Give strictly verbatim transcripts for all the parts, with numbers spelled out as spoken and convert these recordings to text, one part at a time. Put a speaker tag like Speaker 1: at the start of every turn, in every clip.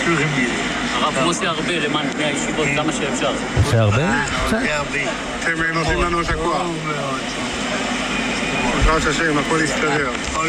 Speaker 1: הרב עושה הרבה למען בני הישיבות, כמה שאפשר.
Speaker 2: עושה הרבה?
Speaker 3: עושה הרבה.
Speaker 4: אתם נותנים לנו את הכוח. בעזרת השם, הכל יסתדר.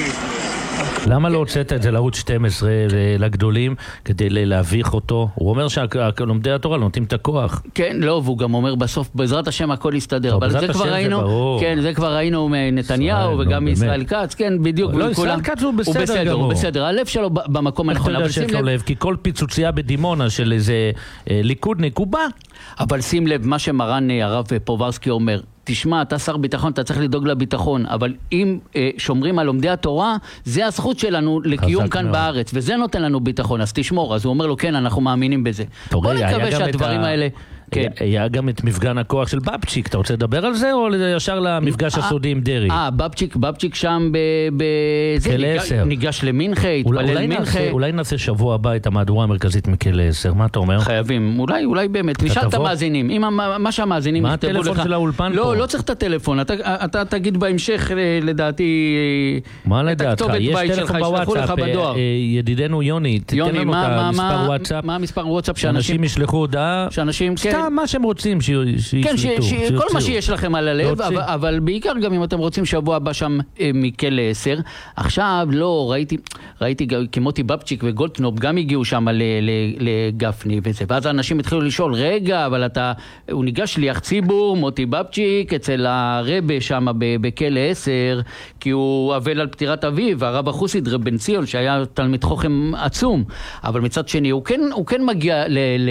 Speaker 2: למה לא הוצאת את זה לערוץ שתים עשרה לגדולים כדי להביך אותו? הוא אומר שלומדי התורה נותנים את הכוח.
Speaker 1: כן, לא, והוא גם אומר בסוף, בעזרת השם הכל יסתדר. אבל זה כבר ראינו, כן, זה כבר ראינו מנתניהו וגם מישראל כץ, כן, בדיוק.
Speaker 2: לא, ישראל כץ הוא בסדר גמור.
Speaker 1: הוא בסדר, הלב שלו במקום הנכון.
Speaker 2: אתה יודע שיש לו לב, כי כל פיצוצייה בדימונה של איזה ליכודניק הוא בא.
Speaker 1: אבל שים לב, מה שמרן הרב פוברסקי אומר, תשמע, אתה שר ביטחון, אתה צריך לדאוג לביטחון, אבל אם אה, שומרים על לומדי התורה, זה הזכות שלנו לקיום כאן מאוד. בארץ, וזה נותן לנו ביטחון, אז תשמור. אז הוא אומר לו, כן, אנחנו מאמינים בזה. בוא נקווה שהדברים ה... האלה... כן.
Speaker 2: היה גם את מפגן הכוח של בבצ'יק, אתה רוצה לדבר על זה או ישר למפגש הסודי עם דרי?
Speaker 1: אה, בבצ'יק, בבצ'יק שם בכלא עשר. ניגש למינכה, התפלל מינכה.
Speaker 2: אולי נעשה שבוע הבא את המהדורה המרכזית מכלא עשר, מה אתה אומר?
Speaker 1: חייבים, אולי, אולי באמת, נשאל את המאזינים, מה שהמאזינים
Speaker 2: יכתבו לך. מה הטלפון של האולפן פה?
Speaker 1: לא, לא צריך את הטלפון, אתה תגיד בהמשך לדעתי...
Speaker 2: מה לדעתך? יש טלפון בוואטסאפ, ידידנו יוני, תתן לנו את המספר וואטסאפ.
Speaker 1: מה המספר וואטסאפ
Speaker 2: שאנשים ישלחו הודעה?
Speaker 1: שאנשים, כן.
Speaker 2: מה שהם רוצים שישלטו.
Speaker 1: כן, כל מה שיש לכם על הלב, אבל בעיקר גם אם אתם רוצים שבוע הבא שם מכלא עשר. עכשיו, לא, ראיתי, ראיתי כמותי בבצ'יק וגולדקנופ גם הגיעו שם לגפני וזה, ואז האנשים התחילו לשאול, רגע, אבל אתה, הוא ניגש שליח ציבור, מוטי בבצ'יק, אצל הרבה שם בכלא עשר, כי הוא אבל על פטירת אביו, הרב החוסיד, רב בן ציון, שהיה תלמיד חוכם עצום, אבל מצד שני, הוא כן, הוא כן מגיע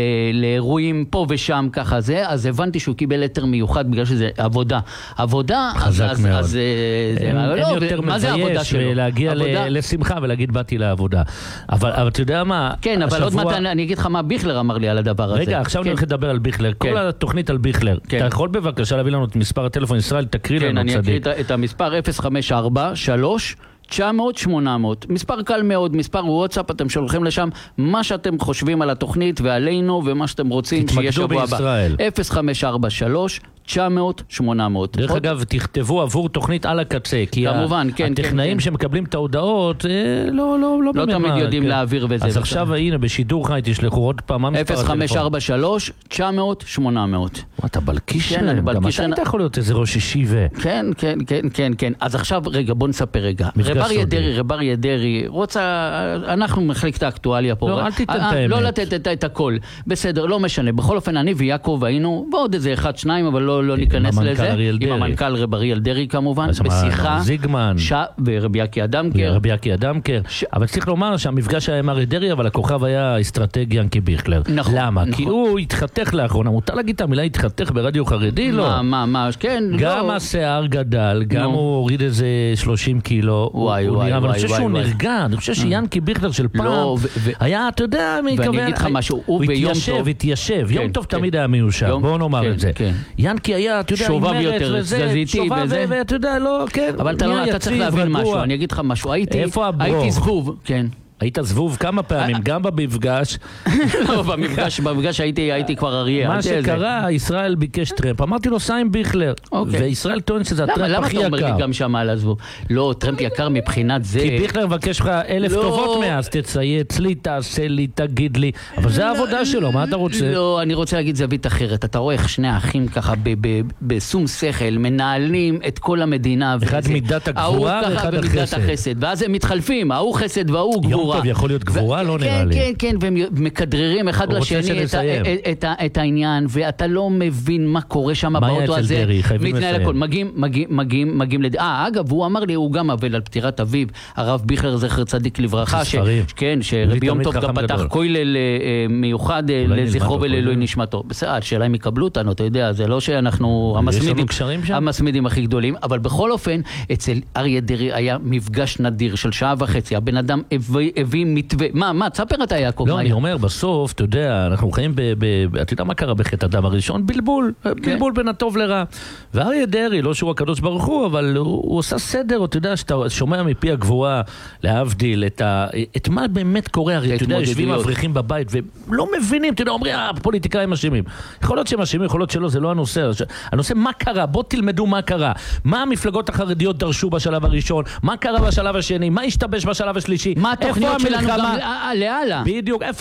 Speaker 1: לאירועים פה ושם, ככה זה, אז הבנתי שהוא קיבל יתר מיוחד בגלל שזה עבודה. עבודה,
Speaker 2: חזק
Speaker 1: אז,
Speaker 2: מאוד.
Speaker 1: אז,
Speaker 2: אין,
Speaker 1: לא,
Speaker 2: אין יותר
Speaker 1: מה זה העבודה
Speaker 2: מבייש
Speaker 1: שלו?
Speaker 2: ולהגיע
Speaker 1: עבודה...
Speaker 2: לשמחה ולהגיד באתי לעבודה. אבל, אבל אתה יודע מה?
Speaker 1: כן, אבל
Speaker 2: השבוע...
Speaker 1: עוד מעט אני, אני אגיד לך מה ביכלר אמר לי על הדבר הזה.
Speaker 2: רגע, עכשיו
Speaker 1: כן.
Speaker 2: אני הולך לדבר על ביכלר.
Speaker 1: כן.
Speaker 2: כל התוכנית על ביכלר. כן. אתה יכול בבקשה להביא לנו את מספר הטלפון ישראל, תקריא
Speaker 1: כן,
Speaker 2: לנו
Speaker 1: צדיק. כן, אני אקריא את המספר אפס חמש ארבע שלוש תשע מאות שמונה מאות. מספר קל מאוד, מספר וואטסאפ, אתם שולחים לשם מה שאתם חושבים על התוכנית ועלינו ומה שאתם רוצים שיהיה שבוע הבא. אפס חמש ארבע שלוש תשע מאות שמונה מאות.
Speaker 2: דרך אגב, תכתבו עבור תוכנית על הקצה, כי הטכנאים שמקבלים את ההודעות לא
Speaker 1: לא תמיד יודעים להעביר וזה.
Speaker 2: אז עכשיו הנה, בשידור חי תשלחו עוד פעם
Speaker 1: אפס חמש ארבע שלוש תשע מאות שמונה מאות.
Speaker 2: אתה בלקיש להם, גם אתה היית יכול להיות איזה ראש ישיבה.
Speaker 1: כן, כן, כן, כן, כן. אז עכשיו, רגע, בוא נספר רגע. רב אריה דרעי, רב אריה דרעי, רוצה, אנחנו מחלקת האקטואליה פה.
Speaker 2: לא, אל תיתן את האמת.
Speaker 1: לא לתת את הכל. בסדר, לא משנה. בכל אופן, אני ויעקב היינו, ועוד איזה אחד, שניים, אבל לא לא ניכנס לזה. עם המנכ"ל רב אריאל דרעי כמובן, בשיחה.
Speaker 2: זיגמן.
Speaker 1: ורבי יקי אדמקר.
Speaker 2: רבי יקי אדמקר. אבל צריך לומר שהמפגש היה עם אריה דרעי, אבל הכוכב היה אסטרטג ינקי ביכלר.
Speaker 1: נכון.
Speaker 2: למה? כי הוא התחתך לאחרונה. מותר להגיד את המילה התחתך ברדיו חרדי? לא.
Speaker 1: מה, מה, מה, כן, לא.
Speaker 2: גם השיער גדל, גם הוא הוריד איזה שלושים קילו.
Speaker 1: וואי, וואי,
Speaker 2: אבל אני חושב
Speaker 1: וואי,
Speaker 2: שהוא
Speaker 1: וואי.
Speaker 2: נרגע, אני חושב שיאנקי ביכלר של פעם היה, אתה יודע,
Speaker 1: ואני אגיד לך משהו, הוא ביום טוב,
Speaker 2: התיישב, יום טוב תמיד היה מיושב, בואו נאמר את זה. ינקי היה, אתה יודע,
Speaker 1: שובב יותר, תזזיתי וזה.
Speaker 2: ואתה יודע, לא, כן.
Speaker 1: אבל אתה צריך להבין משהו, אני אגיד לך משהו, הייתי זבוב, כן.
Speaker 2: היית זבוב כמה פעמים, גם במפגש.
Speaker 1: לא, במפגש, במפגש הייתי כבר אריה.
Speaker 2: מה שקרה, ישראל ביקש טרמפ. אמרתי לו, סיים ביכלר. וישראל טוען שזה הטרמפ הכי יקר.
Speaker 1: למה אתה אומר לי גם שם על הזבוב? לא, טרמפ יקר מבחינת זה.
Speaker 2: כי ביכלר מבקש לך אלף טובות מאז, תצייץ לי, תעשה לי, תגיד לי. אבל זה העבודה שלו, מה אתה רוצה?
Speaker 1: לא, אני רוצה להגיד זווית אחרת. אתה רואה איך שני האחים ככה בשום שכל מנהלים את כל המדינה.
Speaker 2: אחד מידת הגבורה ואחד החסד.
Speaker 1: ואז הם מתחלפים, ההוא חסד וההוא גבורה.
Speaker 2: טוב, יכול להיות גבורה, לא נראה לי.
Speaker 1: כן, כן, והם מכדררים אחד לשני את העניין, ואתה לא מבין מה קורה שם באוטו הזה.
Speaker 2: מה היה אצל דרעי? חייבים לסיים.
Speaker 1: מגיעים, מגיעים, מגיעים, מגיעים לד... אה, אגב, הוא אמר לי, הוא גם אבל על פטירת אביו, הרב ביכלר זכר צדיק לברכה, כן, שרבי יום טוב גם פתח כולל מיוחד לזכרו ולעילוי נשמתו. בסדר, השאלה אם יקבלו אותנו, אתה יודע, זה לא שאנחנו המסמידים הכי גדולים, אבל בכל אופן, אצל אריה דרעי היה מפגש נדיר של שעה וחצי, הבן אדם הביא מתווה. מה, מה, תספר אתה יעקב.
Speaker 2: לא, אני אומר, בסוף, אתה יודע, אנחנו חיים ב... אתה יודע מה קרה בחטא אדם הראשון? בלבול. בלבול בין הטוב לרע. ואריה דרעי, לא שהוא הקדוש ברוך הוא, אבל הוא עושה סדר, אתה יודע, שאתה שומע מפי הגבורה להבדיל את מה באמת קורה, הרי אתה יודע, יושבים מבריחים בבית ולא מבינים, אתה יודע, אומרים, הפוליטיקאים אשמים. יכול להיות שהם אשמים, יכול להיות שלא, זה לא הנושא. הנושא, מה קרה? בוא תלמדו מה קרה. מה המפלגות החרדיות דרשו בשלב הראשון? מה קרה בשלב השני? מה השתבש בשלב השלישי?
Speaker 1: מה התוכניות שלנו גם להלאה?
Speaker 2: בדיוק.